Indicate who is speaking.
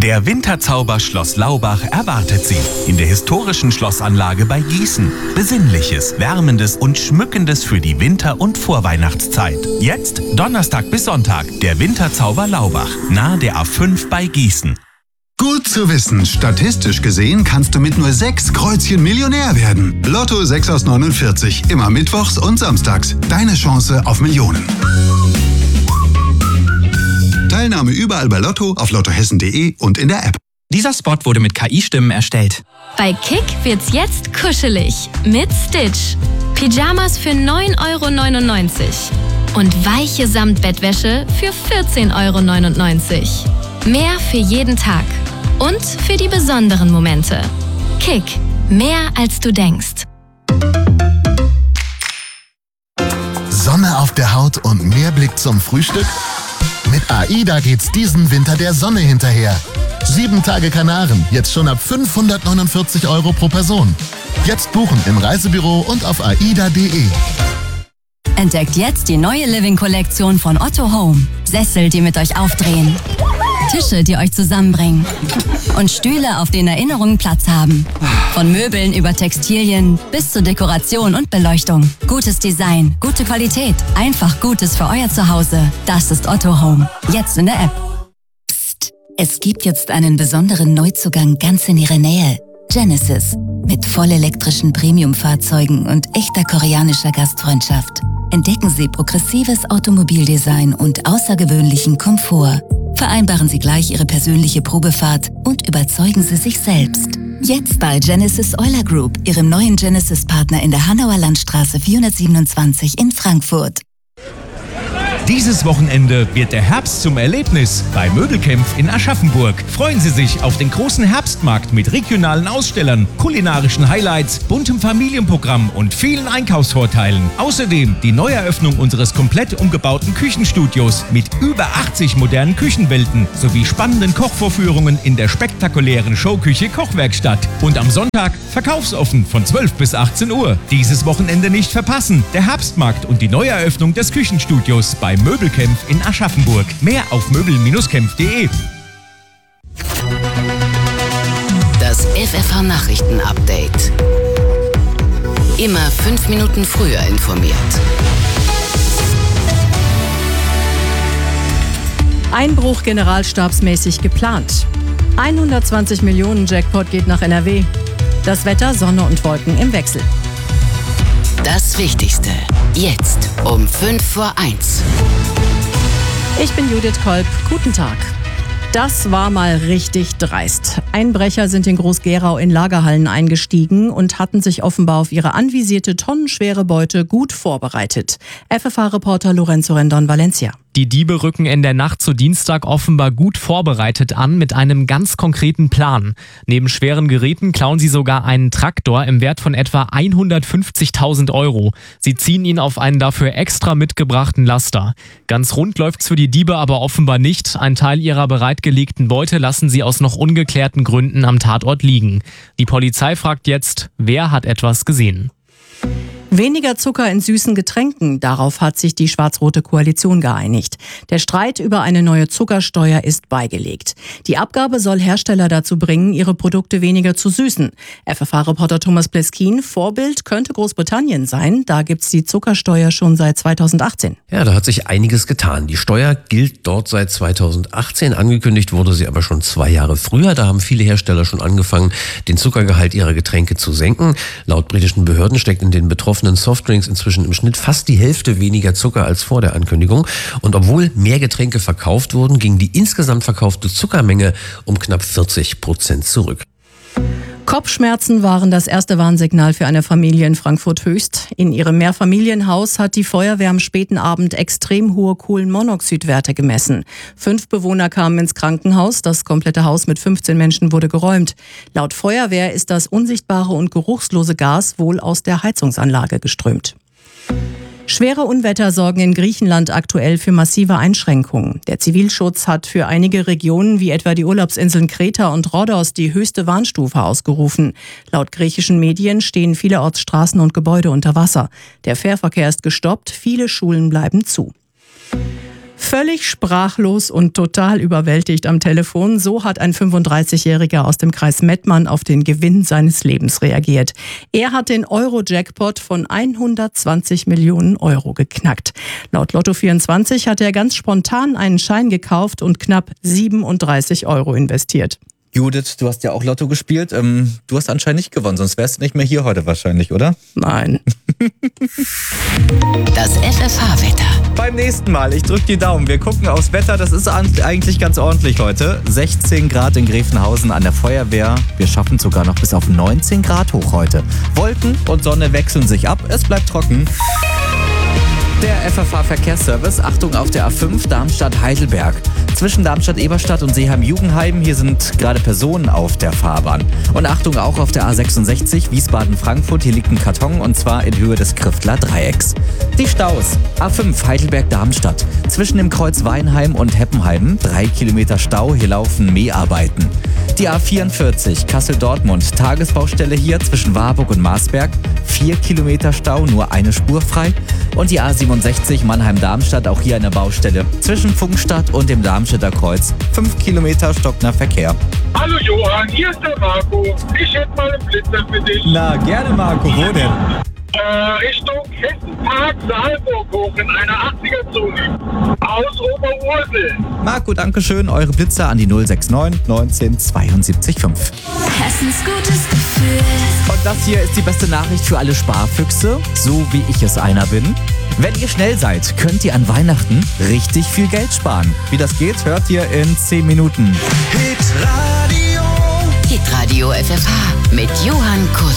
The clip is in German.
Speaker 1: Der Winterzauber Schloss Laubach erwartet Sie in der historischen Schlossanlage bei Gießen. Besinnliches, Wärmendes und Schmückendes für die Winter- und Vorweihnachtszeit. Jetzt Donnerstag bis Sonntag, der Winterzauber Laubach, nahe der A5 bei Gießen.
Speaker 2: Gut zu wissen, statistisch gesehen kannst du mit nur 6 Kreuzchen Millionär werden. Lotto 6 aus 49, immer mittwochs und samstags. Deine Chance auf Millionen. Teilnahme überall bei Lotto, auf lottohessen.de und in der App.
Speaker 3: Dieser Spot wurde mit KI-Stimmen erstellt.
Speaker 4: Bei Kick wird's jetzt kuschelig mit Stitch. Pyjamas für 9,99 € und weiche Samtbettwäsche für 14,99 €. Mehr für jeden Tag und für die besonderen Momente. Kick, mehr als du denkst.
Speaker 5: Sonne auf der Haut und mehr Blick zum Frühstück? Mit AIDA geht's diesen Winter der Sonne hinterher. 7 Tage Kanaren, jetzt schon ab 549 € pro Person. Jetzt buchen im Reisebüro und auf aida.de.
Speaker 6: Entdeckt jetzt die neue Living-Kollektion von Otto Home. Sessel, die mit euch aufdrehen. Tische, die euch zusammenbringen. Und Stühle, auf denen Erinnerungen Platz haben. Von Möbeln über Textilien bis zur Dekoration und Beleuchtung. Gutes Design, gute Qualität, einfach Gutes für euer Zuhause. Das ist Otto Home. Jetzt in der App. Psst, es gibt jetzt einen besonderen Neuzugang ganz in ihrer Nähe. Genesis. Mit vollelektrischen Premium-Fahrzeugen und echter koreanischer Gastfreundschaft. Entdecken Sie progressives Automobildesign und außergewöhnlichen Komfort. Vereinbaren Sie gleich Ihre persönliche Probefahrt und überzeugen Sie sich selbst. Jetzt bei Genesis Euler Group, Ihrem neuen Genesis-Partner in der Hanauer Landstraße 427 in Frankfurt.
Speaker 7: Dieses Wochenende wird der Herbst zum Erlebnis bei Möbelkämpf in Aschaffenburg. Freuen Sie sich auf den großen Herbstmarkt mit regionalen Ausstellern, kulinarischen Highlights, buntem Familienprogramm und vielen Einkaufsvorteilen. Außerdem die Neueröffnung unseres komplett umgebauten Küchenstudios mit über 80 modernen Küchenwelten sowie spannenden Kochvorführungen in der spektakulären Showküche Kochwerkstatt. Und am Sonntag verkaufsoffen von 12 bis 18 Uhr. Dieses Wochenende nicht verpassen. Der Herbstmarkt und die Neueröffnung des Küchenstudios bei Möbelkämpf in Aschaffenburg. Mehr auf möbel-kämpf.de.
Speaker 8: Das FFH Nachrichten-Update. Immer 5 Minuten früher informiert.
Speaker 9: Einbruch generalstabsmäßig geplant. 120 Millionen Jackpot geht nach NRW. Das Wetter, Sonne und Wolken im Wechsel.
Speaker 8: Das Wichtigste. Jetzt um 1:05.
Speaker 9: Ich bin Judith Kolb. Guten Tag. Das war mal richtig dreist. Einbrecher sind in Groß-Gerau in Lagerhallen eingestiegen und hatten sich offenbar auf ihre anvisierte tonnenschwere Beute gut vorbereitet. FFH-Reporter Lorenzo Rendon-Valencia.
Speaker 10: Die Diebe rücken in der Nacht zu Dienstag offenbar gut vorbereitet an mit einem ganz konkreten Plan. Neben schweren Geräten klauen sie sogar einen Traktor im Wert von etwa 150.000 €. Sie ziehen ihn auf einen dafür extra mitgebrachten Laster. Ganz rund läuft's für die Diebe aber offenbar nicht. Ein Teil ihrer bereitgelegten Beute lassen sie aus noch ungeklärten Gründen am Tatort liegen. Die Polizei fragt jetzt, wer hat etwas gesehen?
Speaker 9: Weniger Zucker in süßen Getränken, darauf hat sich die schwarz-rote Koalition geeinigt. Der Streit über eine neue Zuckersteuer ist beigelegt. Die Abgabe soll Hersteller dazu bringen, ihre Produkte weniger zu süßen. FFH-Reporter Thomas Pleskin, Vorbild könnte Großbritannien sein. Da gibt's die Zuckersteuer schon seit 2018.
Speaker 11: Ja, da hat sich einiges getan. Die Steuer gilt dort seit 2018. Angekündigt wurde sie aber schon 2 Jahre früher. Da haben viele Hersteller schon angefangen, den Zuckergehalt ihrer Getränke zu senken. Laut britischen Behörden steckt in den betroffenen Softdrinks inzwischen im Schnitt fast die Hälfte weniger Zucker als vor der Ankündigung. Und obwohl mehr Getränke verkauft wurden, ging die insgesamt verkaufte Zuckermenge um knapp 40% zurück.
Speaker 9: Kopfschmerzen waren das erste Warnsignal für eine Familie in Frankfurt-Höchst. In ihrem Mehrfamilienhaus hat die Feuerwehr am späten Abend extrem hohe Kohlenmonoxidwerte gemessen. 5 Bewohner kamen ins Krankenhaus. Das komplette Haus mit 15 Menschen wurde geräumt. Laut Feuerwehr ist das unsichtbare und geruchslose Gas wohl aus der Heizungsanlage geströmt. Schwere Unwetter sorgen in Griechenland aktuell für massive Einschränkungen. Der Zivilschutz hat für einige Regionen wie etwa die Urlaubsinseln Kreta und Rhodos die höchste Warnstufe ausgerufen. Laut griechischen Medien stehen vielerorts Straßen und Gebäude unter Wasser. Der Fährverkehr ist gestoppt, viele Schulen bleiben zu. Völlig sprachlos und total überwältigt am Telefon, so hat ein 35-Jähriger aus dem Kreis Mettmann auf den Gewinn seines Lebens reagiert. Er hat den Euro-Jackpot von 120 Millionen Euro geknackt. Laut Lotto24 hat er ganz spontan einen Schein gekauft und knapp 37 Euro investiert.
Speaker 12: Judith, du hast ja auch Lotto gespielt. Du hast anscheinend nicht gewonnen, sonst wärst du nicht mehr hier heute wahrscheinlich, oder?
Speaker 9: Nein.
Speaker 8: Das FFH-Wetter.
Speaker 12: Beim nächsten Mal, ich drücke die Daumen. Wir gucken aufs Wetter, das ist eigentlich ganz ordentlich heute. 16 Grad in Gräfenhausen an der Feuerwehr. Wir schaffen sogar noch bis auf 19 Grad hoch heute. Wolken und Sonne wechseln sich ab, es bleibt trocken. Der FFH-Verkehrsservice, Achtung auf der A5 Darmstadt-Heidelberg. Zwischen Darmstadt-Eberstadt und Seeheim-Jugendheim, hier sind gerade Personen auf der Fahrbahn. Und Achtung auch auf der A66 Wiesbaden-Frankfurt, hier liegt ein Karton und zwar in Höhe des Kriftler Dreiecks. Die Staus, A5 Heidelberg-Darmstadt. Zwischen dem Kreuz Weinheim und Heppenheim 3 Kilometer Stau, hier laufen Mäharbeiten. Die A44 Kassel-Dortmund, Tagesbaustelle hier zwischen Warburg und Marsberg, 4 Kilometer Stau, nur eine Spur frei. Und die A67 Mannheim-Darmstadt, auch hier eine Baustelle zwischen Funkstadt und dem Darmstädter Kreuz, 5 Kilometer stockender Verkehr.
Speaker 13: Hallo Johann, hier ist der Marco. Ich hätte mal einen Blitzer für dich.
Speaker 12: Na, gerne Marco, wo denn?
Speaker 13: Richtung Hessenpark Saalburg hoch in einer 80er-Zone. Aus Oberursel.
Speaker 12: Marco, danke schön. Eure Blitzer an die 069 19 72 5.
Speaker 6: Hessens gutes Gefühl.
Speaker 12: Und das hier ist die beste Nachricht für alle Sparfüchse, so wie ich es einer bin. Wenn ihr schnell seid, könnt ihr an Weihnachten richtig viel Geld sparen. Wie das geht, hört ihr in 10 Minuten.
Speaker 8: Hitradio FFH mit Johann Kurt.